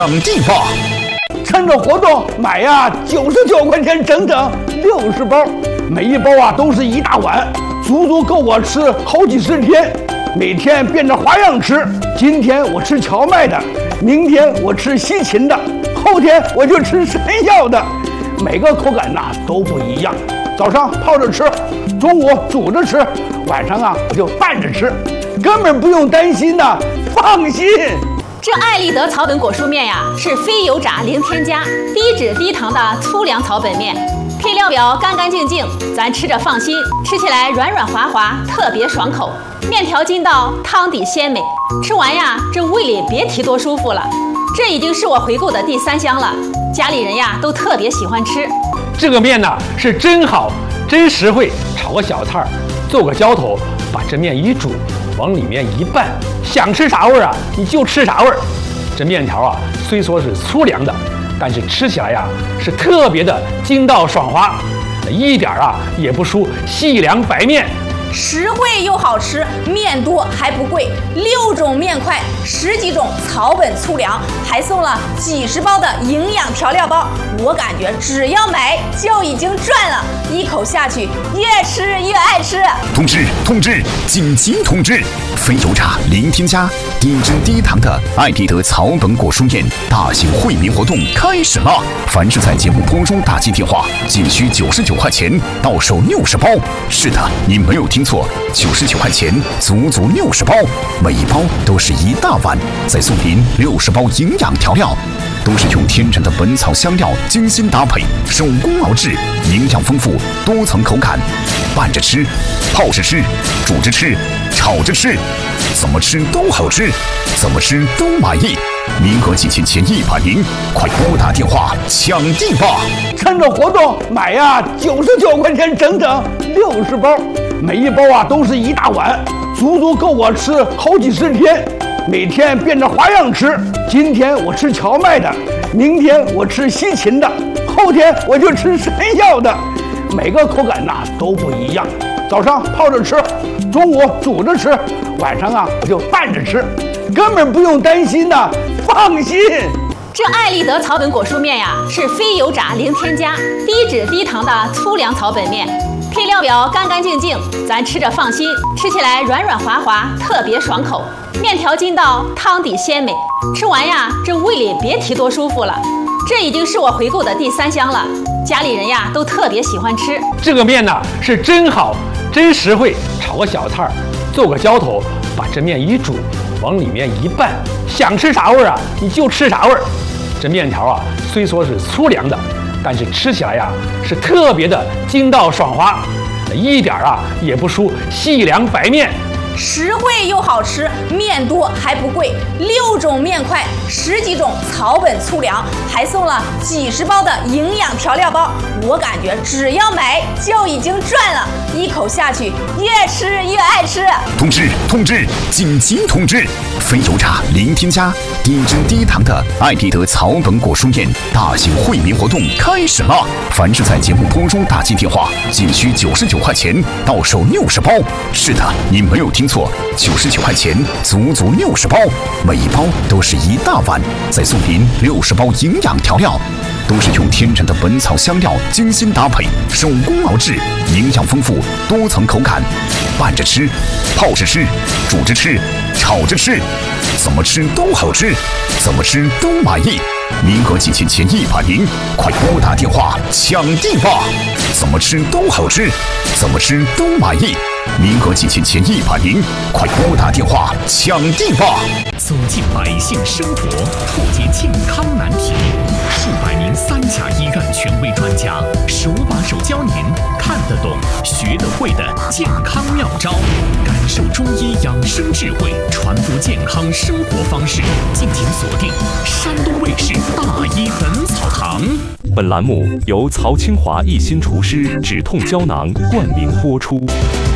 地吧！ 趁着活动买呀，99块钱整整60包，每一包啊都是一大碗，足足够我吃好几十天。每天变着花样吃，今天我吃荞麦的，明天我吃西芹的，后天我就吃山药的，每个口感呐都不一样。早上泡着吃，中午煮着吃，晚上啊我就拌着吃，根本不用担心的，放心。 这艾丽德草本果蔬面呀，是非油炸零添加、低脂低糖的粗粮草本面，配料表干干净净，咱吃着放心，吃起来软软滑滑，特别爽口。面条筋道，汤底鲜美，吃完呀，这胃里别提多舒服了。这已经是我回购的第3箱了，家里人呀都特别喜欢吃。 这个面呢是真好，真实惠，炒个小菜，做个浇头，把这面一煮，往里面一拌，想吃啥味儿啊，你就吃啥味儿。这面条啊，虽说是粗粮的，但是吃起来呀是特别的筋道爽滑，一点啊也不输细粮白面。 实惠又好吃，面多还不贵，6种面块，10几种草本粗粮，还送了几十包的营养调料包。我感觉只要买就已经赚了，一口下去越吃越爱吃。 通知，紧急通知！非油炸零添加、低脂低糖的艾丽德草本果蔬面大型惠民活动开始了！凡是在节目播出打进电话，仅需99块钱，到手60包。是的，你没有听错，99块钱，足足60包，每一包都是一大碗，再送您60包营养调料，都是用天然的本草香料精心搭配，手工熬制，营养丰富，多层口感，拌着吃，泡着吃，煮着吃，炒着吃，怎么吃都好吃，怎么吃都满意。名额仅限前100名，快拨打电话抢地吧！ 趁着活动买呀，99块钱整整60包，每一包啊都是一大碗，足足够我吃好几十天。每天变着花样吃，今天我吃荞麦的，明天我吃西芹的，后天我就吃山药的，每个口感呐都不一样。早上泡着吃，中午煮着吃，晚上啊我就拌着吃，根本不用担心的，放心。 这艾丽德草本果蔬面呀，是非油炸零添加、低脂低糖的粗粮草本面，配料表干干净净，咱吃着放心，吃起来软软滑滑，特别爽口。面条筋道，汤底鲜美，吃完呀，这胃里别提多舒服了。这已经是我回购的第3箱了，家里人呀都特别喜欢吃。 这个面呢是真好，真实惠，炒个小菜，做个浇头，把这面一煮，往里面一拌，想吃啥味儿啊，你就吃啥味儿。这面条啊，虽说是粗粮的，但是吃起来呀是特别的筋道爽滑，一点啊也不输细粮白面。 实惠又好吃，面多还不贵，6种面块，10几种草本粗粮，还送了几十包的营养调料包。我感觉只要买就已经赚了，一口下去越吃越爱吃。 通知，紧急通知！非油炸零添加、低脂低糖的艾丽德草本果蔬面大型惠民活动开始了！凡是在节目播出打进电话，仅需99块钱，到手60包。是的，你没有听错，99块钱，足足60包，每一包都是一大碗，再送您60包营养调料，都是用天然的本草香料精心搭配，手工熬制，营养丰富，多层口感，拌着吃，泡着吃，煮着吃，炒着吃，怎么吃都好吃，怎么吃都满意。名额仅限前100名，快拨打电话抢地吧！怎么吃都好吃，怎么吃都满意。名额仅限前100名，快拨打电话抢地吧！ 走进百姓生活，破解健康难题，数百名3甲医院权威专家手把手教您看得懂、学得会的健康妙招，感受中医养生智慧，传播健康生活方式。敬请锁定山东卫视大医本草堂。 本栏目由曹清华一心厨师止痛胶囊冠名播出。